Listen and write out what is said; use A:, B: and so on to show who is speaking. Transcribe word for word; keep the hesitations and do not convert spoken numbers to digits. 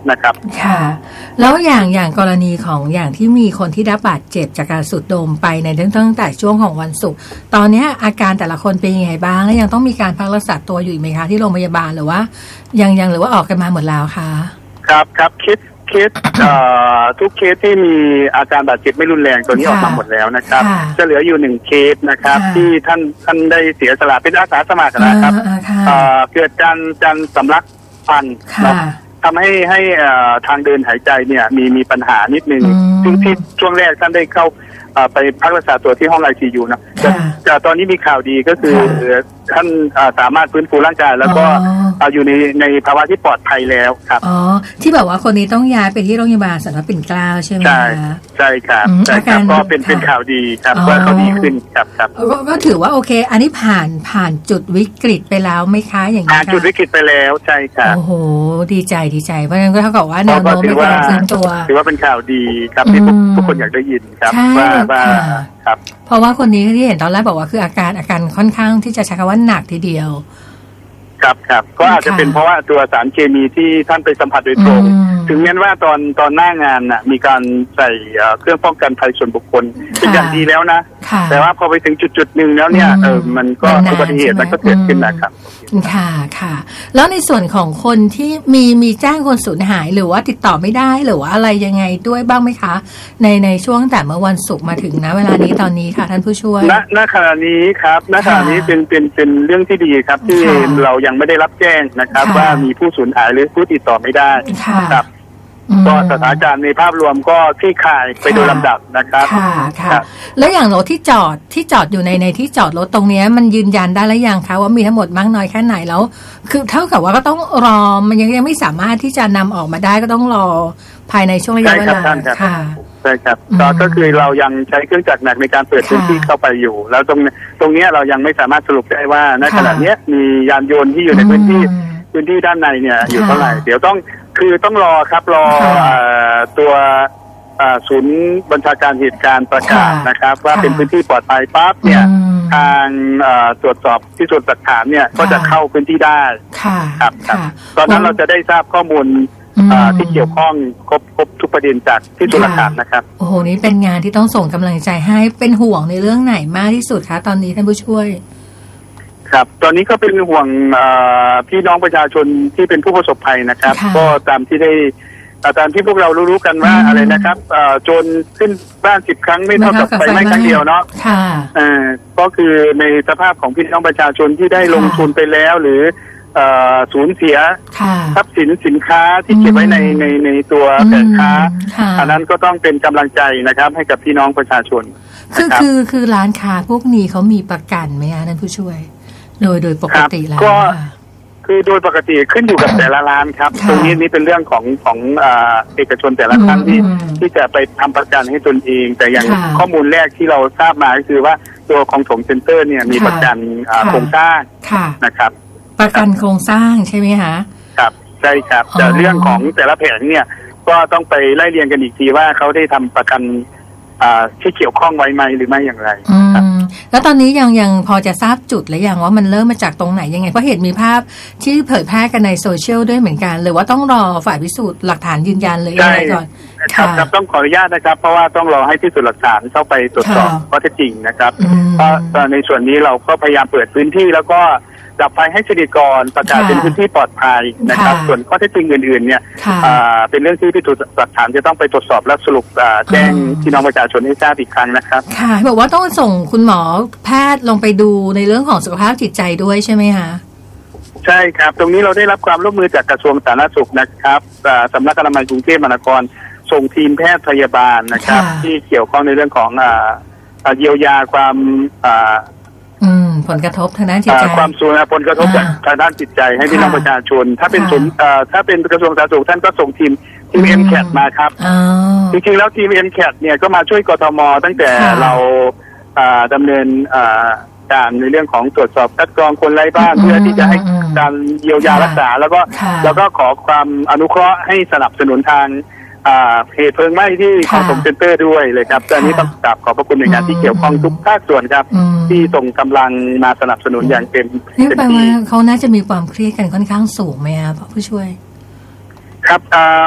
A: นะครับ
B: ค่ะแล้วอย่างอย่างกรณีของอย่างที่มีคนที่ได้รับบาดเจ็บจากการสูดดมไปในตั้งแต่ช่วงของวันศุกร์ตอนนี้อาการแต่ละคนเป็นยังไงบ้างและยังต้องมีการพักรักษาตัวอยู่ไหมคะที่โรงพยาบาลหรือว่ายังยังหรือว่าออกกันมาหมดแล้วคะ
A: ครับครับคิดเคสทุกเคสที่มีอาการบาดเจ็บไม่รุนแรงตัวนี้ออกมาหมดแล้วนะครับจะเหลืออยู่หนึ่งเคสนะครับที่ท่านท่านได้เสียสละเป็นอาสาสมัครนะครับเกิดการการสำลักควันทำให้ให้ทางเดินหายใจเนี่ยมีมีปัญหานิดนึงซึ่งที่ช่วงแรกท่านได้เข้าไปพักรักษาตัวที่ห้อง ไอ ซี ยู นะแต่ตอนนี้มีข่าวดีก็คือท่านสามารถฟื้นฟูร่างกายแล้วก็อยู่ในในภาวะที่ปลอดภัยแล้วครับ
B: อ๋อที่แบบว่าคนนี้ต้องย้ายไปที่โรงพยาบาลสมเด็จปิ่นเกล้าใช่ไหม
A: ใช่ใช่ครับใช่ครับก็เป็นเป็นข่าวดีครับว่าเขาดีขึ้นครับครับ
B: ก็ถือว่าโอเคอันนี้ผ่านผ่านจุดวิกฤตไปแล้วไหมคะอย่างนี้
A: ผ่านจุดวิกฤตไปแล้วใช่ครับ
B: โอ้โหดีใจดีใจเพราะฉะนั้นก็เท่ากับว่าแนวโน้มในการฟื้นตัว
A: ถือว่าเป็นข่าวดีครับที่ทุกคนอยากได้ยินครับว่าว่าครับ
B: เพราะว่าคนนี้ที่เห็นตอนแรกบอกว่าคืออาการอาการค่อนข้างที่จะใช้คำว่าหนักทีเดียว
A: ครับครับก็อาจจะเป็นเพราะว่าตัวสารเคมีที่ท่านไปสัมผัสโดยตรงถึงแม้ว่าตอนตอนหน้างานน่ะมีการใส่เครื่องป้องกันภัยส่วนบุคคลเป็นอย่างดีแล้วนะแต่ว่าพอไปถึงจุดจุดหนึ่งแล้วเนี่ยเออมันก็อุบัติเหตุมันก็เกิดขึ้นนะครับ
B: ค่ะค่ะแล้วในส่วนของคนที่มีมีแจ้งคนสูญหายหรือว่าติดต่อไม่ได้หรือว่าอะไรยังไงด้วยบ้างไหมคะในในช่วงแต่เมื่อวันศุกร์มาถึงนะเวลานี้ตอนนี้ค่ะท่านผู้ช่วย
A: ณณขณะนี้ครับณขณะนี้เป็นเป็นเป็นเรื่องที่ดีครับที่เรายังไม่ได้รับแจ้งนะครับว่ามีผู้สูญหายหรือผู้ติดต่อไม่ได้ครับก็สถานการณ์ในภาพรวมก็คลี่คลายไปโดยลำดับนะครับ
B: ค่ะค่ะแล้วอย่างรถที่จอดที่จอดอยู่ในในที่จอดรถตรงนี้มันยืนยันได้แล้วยังคะว่ามีทั้งหมดมากน้อยแค่ไหนแล้วคือเท่ากับว่าก็ต้องรอมันยังยังไม่สามารถที่จะนำออกมาได้ก็ต้องรอภายในช่วงระยะเวลา
A: ค่ะใช่ครับก็คือเรายังใช้เครื่องจักรหนักในการเปิดพื้นที่เข้าไปอยู่แล้วตรงตรงนี้เรายังไม่สามารถสรุปได้ว่าณขณะนี้มียานยนต์ที่อยู่ในพื้นที่พื้นที่ด้านในเนี่ยอยู่เท่าไหร่เดี๋ยวต้องคือต้องรอครับรอตัวศูนย์บัญชาการเหตุการณ์ประกาศนะครับว่าเป็นพื้นที่ปลอดภัยปั๊บเนี่ยทางตรวจสอบที่สุดหลักฐานเนี่ยก็จะเข้าพื้นที่ได้ครับตอนนั้นเราจะได้ทราบข้อมูลที่เกี่ยวข้องครบครบทุกประเด็นจากที่สุดหลักฐานนะครับ
B: โอ้โหนี่เป็นงานที่ต้องส่งกำลังใจให้เป็นห่วงในเรื่องไหนมากที่สุดคะตอนนี้ท่านผู้ช่วย
A: ครับตอนนี้ก็เป็นห่วงพี่น้องประชาชนที่เป็นผู้ประสบภัยนะครับก็ตามที่ได้ตามที่พวกเรารู้ๆกันว่าอะไรนะครับโจรขึ้นบ้านสิบครั้งไม่เท่ากับไฟไหม้ครั้งเดียวเนาะก็คือในสภาพของพี่น้องประชาชนที่ได้ลงทุนไปแล้วหรือสูญเสียทรัพย์สินสินค้าที่เก็บไว้ในในในตัวแผงค้าอันนั้นก็ต้องเป็นกำลังใจนะครับให้กับพี่น้องประชาชน
B: คือคือคือร้านค้าพวกนี้เขามีประกันไหมคะท่านผู้ช่วยโดยโดยปกติแล้ว
A: ก็คือโดยปกติขึ้นอยู่กับแต่ละร้านครับตรงนี้นี่เป็นเรื่องของของเอกชนแต่ละท่านที่ที่จะไปทำประกันให้ตนเองแต่อย่างข้อมูลแรกที่เราทราบมาก็คือว่าตัวของถมเซ็นเตอร์เนี่ยมีประกันโครงสร้างนะครับ
B: ประกันโครงสร้างใช่ไหมคะ
A: ครับใช่ครับแต่เรื่องของแต่ละแผงเนี่ยก็ต้องไปไล่เรียงกันอีกทีว่าเขาได้ทำประกันที่เกี่ยวข้องไว้ไหมหรือไม่อย่างไร
B: แล้วตอนนี้ยังยังพอจะทราบจุดหรือยังว่ามันเริ่มมาจากตรงไหนยังไงเพราะเห็นมีภาพที่เผยแพร่กันในโซเชียลด้วยเหมือนกันหรือว่าต้องรอฝ่ายพิสูจน์หลักฐานยืนยันเลยยังไงก่อน
A: ครับต้องขออนุญาตนะครับเพราะว่าต้องรอให้พิสูจน์หลักฐานเข้าไปตรวจสอบข้อเท็จจริงนะครับเพราะในส่วนนี้เราก็พยายามเปิดพื้นที่แล้วก็ดับไฟให้สนิทก่อนประกาศเป็นพื้นที่ปลอดภัยนะครับส่วนข้อเท็จจริงอื่นๆเนี่ยเป็นเรื่องที่พิสูจน์หลักฐานจะต้องไปตรวจสอบและสรุปแจ้งพี่น้องประชาชนให้ทราบอีกครั้งนะครับ
B: ค่ะบอกว่าต้องส่งคุณหมอแพทย์ลงไปดูในเรื่องของสุขภาพจิตใจด้วยใช่ไหมคะ
A: ใช่ครับตรงนี้เราได้รับความร่วมมือจากกระทรวงสาธารณสุขนะครับสำนักอนามัยกรุงเทพมหานครส่งทีมแพทย์พยาบาลนะครับที่เกี่ยวข้องในเรื่องของเยียวยาความ
B: อืมผลกระทบทางด้านจิตใจ
A: ความสูญผลกระทบจากทางด้านจิตใจให้พี่น้องประชาชนถ้าเป็นศูนย์ถ้าเป็นกระทรวงสาธารณสุขท่านก็ส่งทีมทีม เอ็ม แคท มาครับจริงๆแล้วทีม เอ็ม แคท เนี่ยก็มาช่วยกทมตั้งแต่เราดำเนินการในเรื่องของตรวจสอบคัดกรองคนไร้บ้านเพื่อที่จะให้การเยียวยารักษาแล้วก็แล้วก็ขอความอนุเคราะห์ให้สนับสนุนทางเหตุเพลิงไหม้ที่ของถมเซ็นเตอร์ด้วยเลยครับตอนนี้ต้องกราบขอบพระคุณหน่วยงานที่เกี่ยวข้องทุกภาคส่วนครับที่ส่งกำลังมาสนับสนุนอย่างเต็ม
B: นี่แปลว่าเขาน่าจะมีความเครียดกันค่อนข้างสูงไหมครับผู้ช่วย
A: ครับ